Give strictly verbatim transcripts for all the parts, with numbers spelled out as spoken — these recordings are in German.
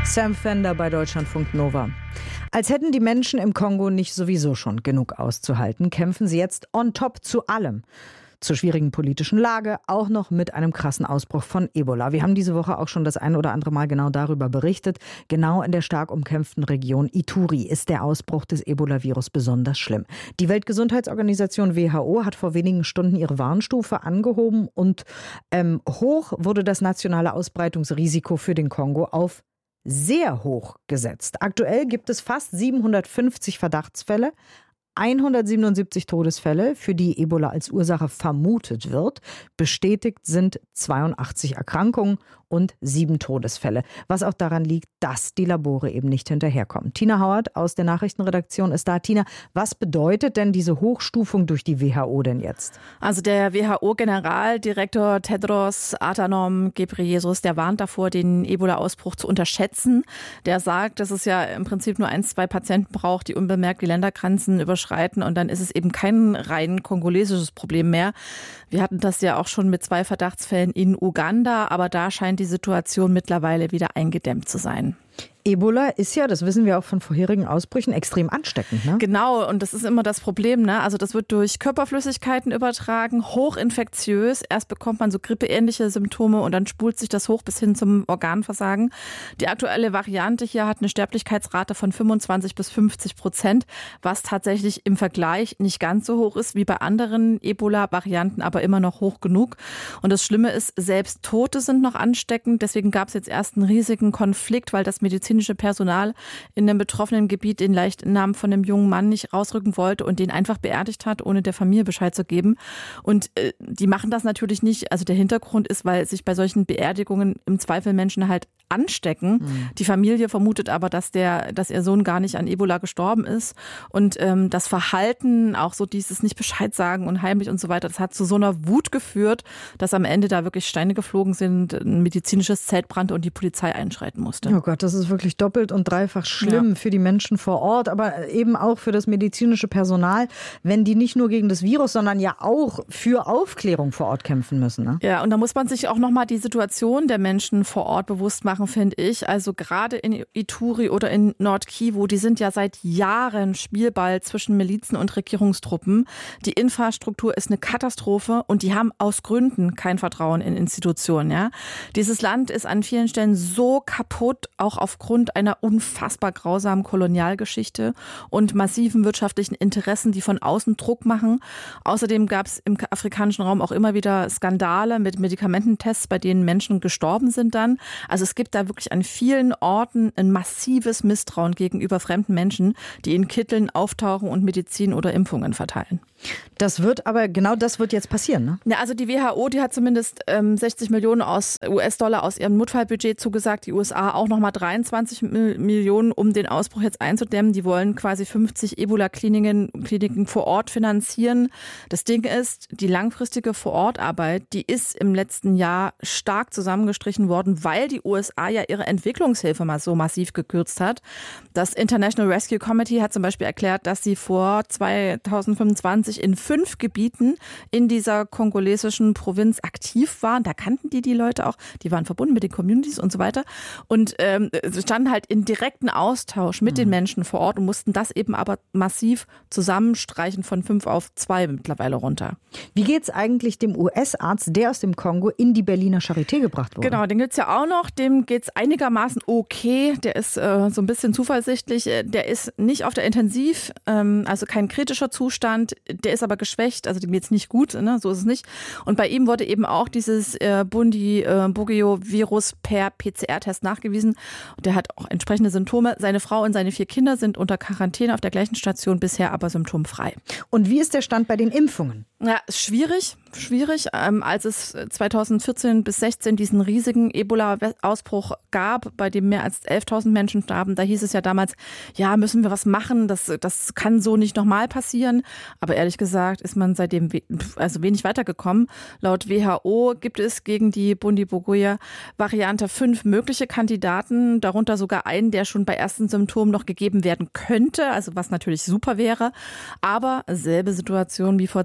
Sam Fender bei Deutschlandfunk Nova. Als hätten die Menschen im Kongo nicht sowieso schon genug auszuhalten, kämpfen sie jetzt on top zu allem. Zur schwierigen politischen Lage, auch noch mit einem krassen Ausbruch von Ebola. Wir haben diese Woche auch schon das ein oder andere Mal genau darüber berichtet. Genau in der stark umkämpften Region Ituri ist der Ausbruch des Ebola-Virus besonders schlimm. Die Weltgesundheitsorganisation W H O hat vor wenigen Stunden ihre Warnstufe angehoben und ähm, hoch wurde das nationale Ausbreitungsrisiko für den Kongo auf sehr hoch gesetzt. Aktuell gibt es fast siebenhundertfünfzig Verdachtsfälle, hundertsiebenundsiebzig Todesfälle, für die Ebola als Ursache vermutet wird. Bestätigt sind zweiundachtzig Erkrankungen und sieben Todesfälle. Was auch daran liegt, dass die Labore eben nicht hinterherkommen. Tina Hauert aus der Nachrichtenredaktion ist da. Tina, was bedeutet denn diese Hochstufung durch die W H O denn jetzt? Also der W H O-Generaldirektor Tedros Adhanom Ghebreyesus, der warnt davor, den Ebola-Ausbruch zu unterschätzen. Der sagt, dass es ja im Prinzip nur ein, zwei Patienten braucht, die unbemerkt die Ländergrenzen überschreiten, und dann ist es eben kein rein kongolesisches Problem mehr. Wir hatten das ja auch schon mit zwei Verdachtsfällen in Uganda, aber da scheint die Situation mittlerweile wieder eingedämmt zu sein. Ebola ist ja, das wissen wir auch von vorherigen Ausbrüchen, extrem ansteckend, ne? Genau, und das ist immer das Problem, ne? Also das wird durch Körperflüssigkeiten übertragen, hochinfektiös. Erst bekommt man so grippeähnliche Symptome und dann spult sich das hoch bis hin zum Organversagen. Die aktuelle Variante hier hat eine Sterblichkeitsrate von fünfundzwanzig bis fünfzig Prozent, was tatsächlich im Vergleich nicht ganz so hoch ist wie bei anderen Ebola-Varianten, aber immer noch hoch genug. Und das Schlimme ist, selbst Tote sind noch ansteckend. Deswegen gab es jetzt erst einen riesigen Konflikt, weil das medizinische Personal in dem betroffenen Gebiet den Leichnam von dem jungen Mann nicht rausrücken wollte und den einfach beerdigt hat, ohne der Familie Bescheid zu geben. Und äh, die machen das natürlich nicht. Also der Hintergrund ist, weil sich bei solchen Beerdigungen im Zweifel Menschen halt anstecken. Mhm. Die Familie vermutet aber, dass der, dass ihr Sohn gar nicht an Ebola gestorben ist. Und ähm, das Verhalten, auch so dieses nicht Bescheid sagen und heimlich und so weiter, das hat zu so einer Wut geführt, dass am Ende da wirklich Steine geflogen sind, ein medizinisches Zelt brannte und die Polizei einschreiten musste. Oh Gott, das ist wirklich doppelt und dreifach schlimm, ja, für die Menschen vor Ort, aber eben auch für das medizinische Personal, wenn die nicht nur gegen das Virus, sondern ja auch für Aufklärung vor Ort kämpfen müssen. Ne? Ja, und da muss man sich auch nochmal die Situation der Menschen vor Ort bewusst machen, finde ich. Also gerade in Ituri oder in Nord-Kivu, die sind ja seit Jahren Spielball zwischen Milizen und Regierungstruppen. Die Infrastruktur ist eine Katastrophe und die haben aus Gründen kein Vertrauen in Institutionen. Ja? Dieses Land ist an vielen Stellen so kaputt, auch aufgrund einer unfassbar grausamen Kolonialgeschichte und massiven wirtschaftlichen Interessen, die von außen Druck machen. Außerdem gab es im afrikanischen Raum auch immer wieder Skandale mit Medikamententests, bei denen Menschen gestorben sind dann. Also es gibt da wirklich an vielen Orten ein massives Misstrauen gegenüber fremden Menschen, die in Kitteln auftauchen und Medizin oder Impfungen verteilen. Das wird aber, genau das wird jetzt passieren, ne? Ja, also die W H O, die hat zumindest ähm, sechzig Millionen aus U S-Dollar aus ihrem Notfallbudget zugesagt. Die U S A auch nochmal dreiundzwanzig Millionen, um den Ausbruch jetzt einzudämmen. Die wollen quasi fünfzig Ebola-Kliniken Kliniken vor Ort finanzieren. Das Ding ist, die langfristige Vorortarbeit, die ist im letzten Jahr stark zusammengestrichen worden, weil die U S A ja ihre Entwicklungshilfe mal so massiv gekürzt hat. Das International Rescue Committee hat zum Beispiel erklärt, dass sie vor zweitausendfünfundzwanzig in fünf Gebieten in dieser kongolesischen Provinz aktiv waren. Da kannten die die Leute auch. Die waren verbunden mit den Communities und so weiter. Und ähm, standen halt in direkten Austausch mit mhm. den Menschen vor Ort und mussten das eben aber massiv zusammenstreichen, von fünf auf zwei mittlerweile runter. Wie geht's eigentlich dem U S-Arzt, der aus dem Kongo in die Berliner Charité gebracht wurde? Genau, den gibt's ja auch noch. Dem geht's einigermaßen okay. Der ist äh, so ein bisschen zuversichtlich. Der ist nicht auf der Intensiv, ähm, also kein kritischer Zustand. Der ist aber geschwächt, also dem geht's nicht gut, ne? So ist es nicht. Und bei ihm wurde eben auch dieses äh, Bundi-Bugyo-Virus per P C R-Test nachgewiesen. Der hat auch entsprechende Symptome. Seine Frau und seine vier Kinder sind unter Quarantäne auf der gleichen Station, bisher aber symptomfrei. Und wie ist der Stand bei den Impfungen? Ja, ist schwierig, schwierig. Ähm, als es zweitausendvierzehn bis sechzehn diesen riesigen Ebola-Ausbruch gab, bei dem mehr als elftausend Menschen starben, da hieß es ja damals, ja, müssen wir was machen, das, das kann so nicht nochmal passieren. Aber ehrlich gesagt ist man seitdem we- also wenig weitergekommen. Laut W H O gibt es gegen die Bundi-Bugyo-Variante fünf mögliche Kandidaten, darunter sogar einen, der schon bei ersten Symptomen noch gegeben werden könnte, also was natürlich super wäre. Aber selbe Situation wie vor zehn Jahren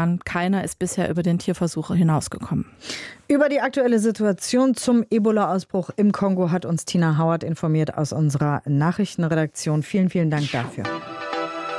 und keiner ist bisher über den Tierversuch hinausgekommen. Über die aktuelle Situation zum Ebola-Ausbruch im Kongo hat uns Tina Hauert informiert aus unserer Nachrichtenredaktion. Vielen, vielen Dank dafür.